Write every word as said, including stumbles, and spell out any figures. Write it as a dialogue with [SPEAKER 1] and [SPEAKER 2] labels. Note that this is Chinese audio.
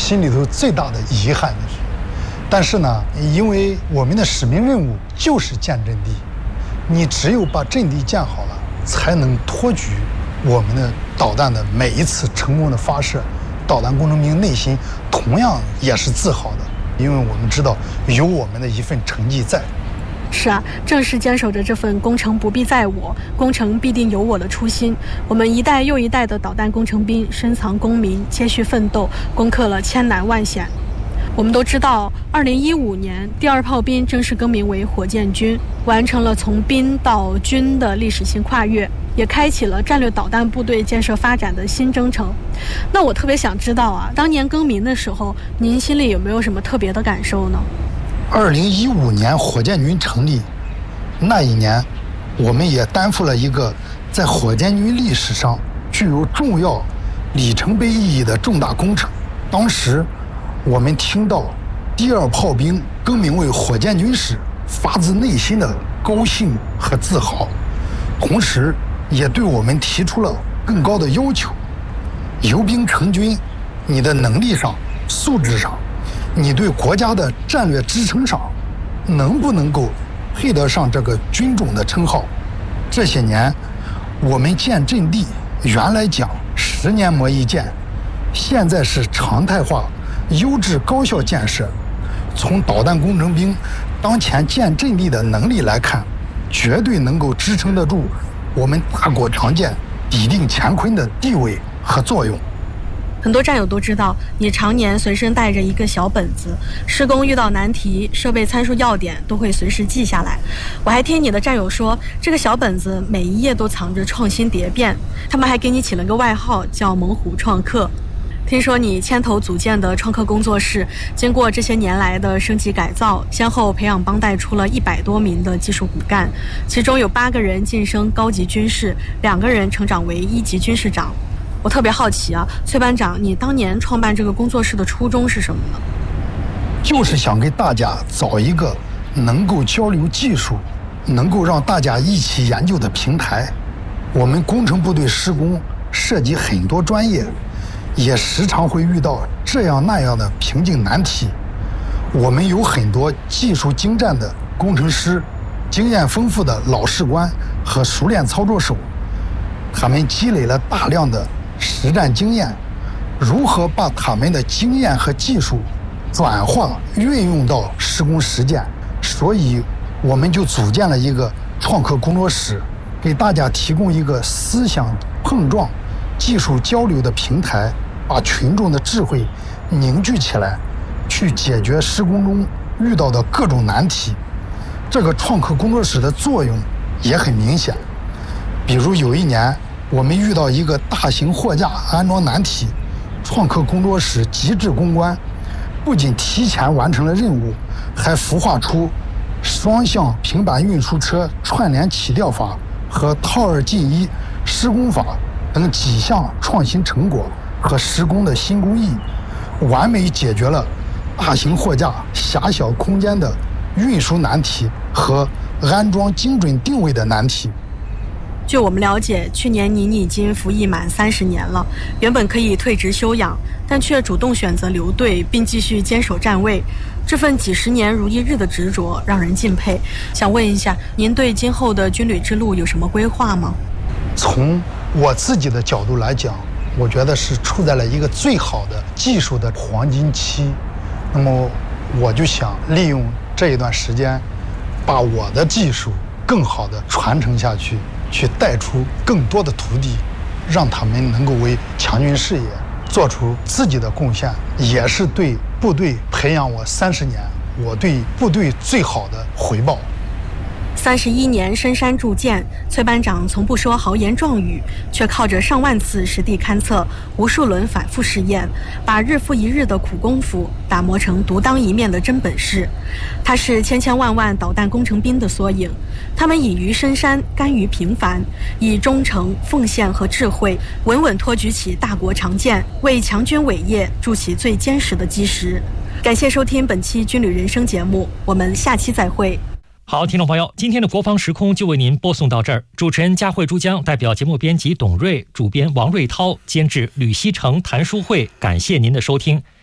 [SPEAKER 1] 心里头最大的遗憾的是，但是呢，因为我们的使命任务就是建阵地，你只有把阵地建好了，才能托举我们的导弹的每一次成功的发射。导弹工程兵内心同样也是自豪的，因为我们知道有我们的一份成绩在。
[SPEAKER 2] 是啊，正是坚守着这份工程不必在我，工程必定有我的初心，我们一代又一代的导弹工程兵深藏功名，接续奋斗，攻克了千难万险。我们都知道，二零一五年第二炮兵正式更名为火箭军，完成了从兵到军的历史性跨越，也开启了战略导弹部队建设发展的新征程。那我特别想知道啊，当年更名的时候，您心里有没有什么特别的感受呢？
[SPEAKER 1] 二零一五年火箭军成立那一年，我们也担负了一个在火箭军历史上具有重要里程碑意义的重大工程。当时我们听到第二炮兵更名为火箭军时，发自内心的高兴和自豪，同时也对我们提出了更高的要求。由兵成军，你的能力上、素质上，你对国家的战略支撑上，能不能够配得上这个军种的称号？这些年，我们建阵地原来讲十年磨一剑，现在是常态化、优质高效建设。从导弹工程兵当前建阵地的能力来看，绝对能够支撑得住我们大国常见、抵定乾坤的地位和作用。
[SPEAKER 2] 很多战友都知道，你常年随身带着一个小本子，施工遇到难题、设备参数要点都会随时记下来。我还听你的战友说，这个小本子每一页都藏着创新蝶变，他们还给你起了个外号叫猛虎创客。听说你牵头组建的创客工作室，经过这些年来的升级改造，先后培养帮带出了一百多名的技术骨干，其中有八个人晋升高级军士，两个人成长为一级军士长。我特别好奇啊，崔班长，你当年创办这个工作室的初衷是什么呢？
[SPEAKER 1] 就是想给大家找一个能够交流技术、能够让大家一起研究的平台。我们工程部队施工涉及很多专业，也时常会遇到这样那样的瓶颈难题。我们有很多技术精湛的工程师、经验丰富的老士官和熟练操作手，他们积累了大量的实战经验，如何把他们的经验和技术转化运用到施工实践？所以我们就组建了一个创客工作室，给大家提供一个思想碰撞、技术交流的平台，把群众的智慧凝聚起来，去解决施工中遇到的各种难题。这个创客工作室的作用也很明显，比如有一年我们遇到一个大型货架安装难题，创客工作室极致攻关，不仅提前完成了任务，还孵化出双向平板运输车串联起吊法和套二进一施工法等几项创新成果和施工的新工艺，完美解决了大型货架狭小空间的运输难题和安装精准定位的难题。
[SPEAKER 2] 据我们了解，去年您已经服役满三十年了，原本可以退职休养，但却主动选择留队并继续坚守站位，这份几十年如一日的执着让人敬佩。想问一下，您对今后的军旅之路有什么规划吗？
[SPEAKER 1] 从我自己的角度来讲，我觉得是处在了一个最好的技术的黄金期，那么我就想利用这一段时间，把我的技术更好的传承下去，去带出更多的徒弟，让他们能够为强军事业做出自己的贡献，也是对部队培养我三十年，我对部队最好的回报。
[SPEAKER 2] 三十一年深山铸剑，崔班长从不说豪言壮语，却靠着上万次实地勘测、无数轮反复试验，把日复一日的苦功夫打磨成独当一面的真本事。他是千千万万导弹工程兵的缩影，他们隐于深山，甘于平凡，以忠诚、奉献和智慧，稳稳托举起大国长剑，为强军伟业筑起最坚实的基石。感谢收听本期军旅人生节目，我们下期再会。
[SPEAKER 3] 好，听众朋友，今天的国防时空就为您播送到这儿。主持人佳慧珠江代表节目编辑董瑞、主编王瑞涛、监制吕希成、谭淑慧，感谢您的收听。